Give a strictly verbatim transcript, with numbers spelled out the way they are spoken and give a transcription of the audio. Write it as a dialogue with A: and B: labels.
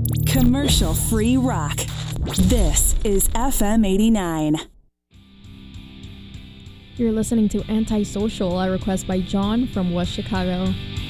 A: Commercial-free rock. This is F M eighty-nine.
B: You're listening to Antisocial, a request by John from West Chicago.